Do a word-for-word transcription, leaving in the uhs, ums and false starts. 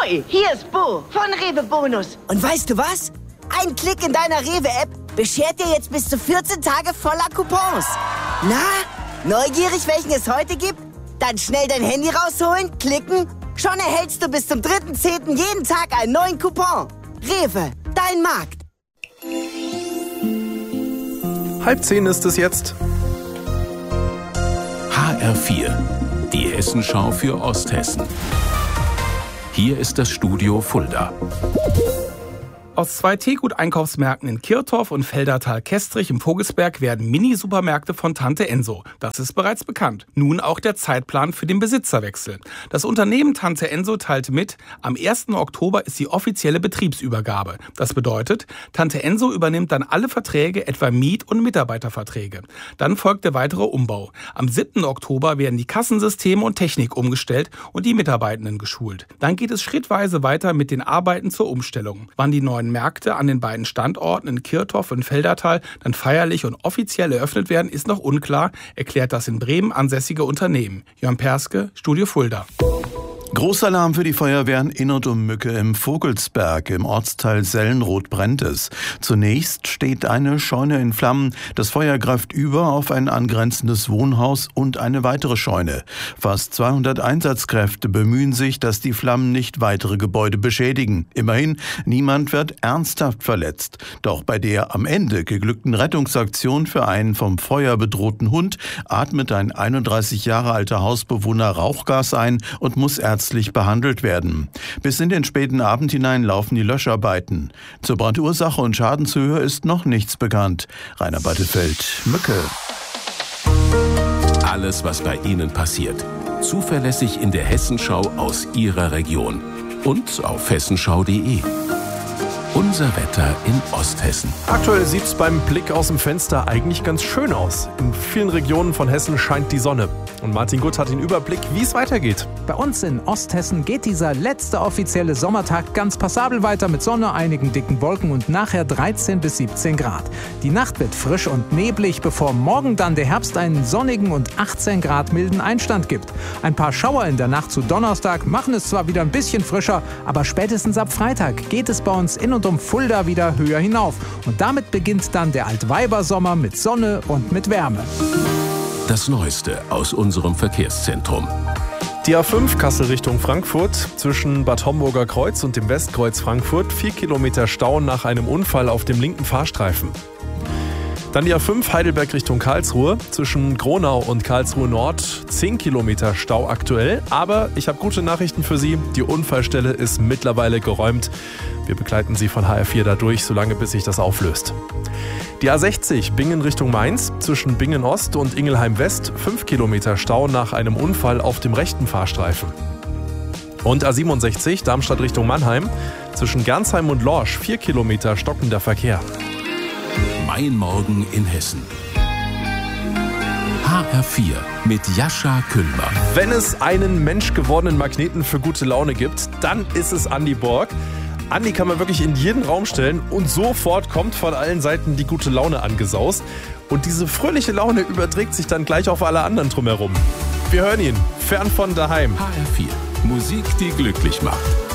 Hoi, hier ist Bo von Rewe Bonus. Und weißt du was? Ein Klick in deiner Rewe-App beschert dir jetzt bis zu vierzehn Tage voller Coupons. Na, neugierig, welchen es heute gibt? Dann schnell dein Handy rausholen, klicken. Schon erhältst du bis zum dritten zehnten jeden Tag einen neuen Coupon. Rewe, dein Markt. Halb zehn ist es jetzt. H R vier, die Hessenschau für Osthessen. Hier ist das Studio Fulda. Aus zwei Teegut-Einkaufsmärkten in Kirtorf und Feldertal-Kestrich im Vogelsberg werden Mini-Supermärkte von Tante Enso. Das ist bereits bekannt. Nun auch der Zeitplan für den Besitzerwechsel. Das Unternehmen Tante Enso teilte mit, am ersten Oktober ist die offizielle Betriebsübergabe. Das bedeutet, Tante Enso übernimmt dann alle Verträge, etwa Miet- und Mitarbeiterverträge. Dann folgt der weitere Umbau. Am siebten Oktober werden die Kassensysteme und Technik umgestellt und die Mitarbeitenden geschult. Dann geht es schrittweise weiter mit den Arbeiten zur Umstellung. Wann die neuen Märkte an den beiden Standorten in Kirtorf und Feldertal dann feierlich und offiziell eröffnet werden, ist noch unklar, erklärt das in Bremen ansässige Unternehmen. Jörn Perske, Studio Fulda. Großalarm für die Feuerwehren in und um Mücke im Vogelsberg. Im Ortsteil Sellenroth brennt es. Zunächst steht eine Scheune in Flammen. Das Feuer greift über auf ein angrenzendes Wohnhaus und eine weitere Scheune. Fast zweihundert Einsatzkräfte bemühen sich, dass die Flammen nicht weitere Gebäude beschädigen. Immerhin, niemand wird ernsthaft verletzt. Doch bei der am Ende geglückten Rettungsaktion für einen vom Feuer bedrohten Hund atmet ein einunddreißig Jahre alter Hausbewohner Rauchgas ein und muss ärztlich behandelt werden. Bis in den späten Abend hinein laufen die Löscharbeiten. Zur Brandursache und Schadenshöhe ist noch nichts bekannt. Rainer Battefeld, Mücke. Alles, was bei Ihnen passiert. Zuverlässig in der Hessenschau aus Ihrer Region. Und auf hessenschau punkt de. Unser Wetter in Osthessen. Aktuell sieht es beim Blick aus dem Fenster eigentlich ganz schön aus. In vielen Regionen von Hessen scheint die Sonne. Und Martin Gutt hat den Überblick, wie es weitergeht. Bei uns in Osthessen geht dieser letzte offizielle Sommertag ganz passabel weiter mit Sonne, einigen dicken Wolken und nachher dreizehn bis siebzehn Grad. Die Nacht wird frisch und neblig, bevor morgen dann der Herbst einen sonnigen und achtzehn Grad milden Einstand gibt. Ein paar Schauer in der Nacht zu Donnerstag machen es zwar wieder ein bisschen frischer, aber spätestens ab Freitag geht es bei uns in und um Fulda wieder höher hinauf. Und damit beginnt dann der Altweibersommer mit Sonne und mit Wärme. Das Neueste aus unserem Verkehrszentrum. Die A fünf Kassel Richtung Frankfurt zwischen Bad Homburger Kreuz und dem Westkreuz Frankfurt. Vier Kilometer Stau nach einem Unfall auf dem linken Fahrstreifen. Dann die A fünf Heidelberg Richtung Karlsruhe zwischen Gronau und Karlsruhe Nord. Zehn Kilometer Stau aktuell. Aber ich habe gute Nachrichten für Sie. Die Unfallstelle ist mittlerweile geräumt. Wir begleiten Sie von H R vier dadurch, solange bis sich das auflöst. Die A sechzig Bingen Richtung Mainz zwischen Bingen Ost und Ingelheim West. Fünf Kilometer Stau nach einem Unfall auf dem rechten Fahrstreifen. Und A siebenundsechzig Darmstadt Richtung Mannheim zwischen Gernsheim und Lorsch. Vier Kilometer stockender Verkehr. Mein Morgen in Hessen. H R vier mit Jascha Kühlmer. Wenn es einen menschgewordenen Magneten für gute Laune gibt, dann ist es Andi Borg. Andi kann man wirklich in jeden Raum stellen und sofort kommt von allen Seiten die gute Laune angesaust. Und diese fröhliche Laune überträgt sich dann gleich auf alle anderen drumherum. Wir hören ihn, fern von daheim. H R vier, Musik, die glücklich macht.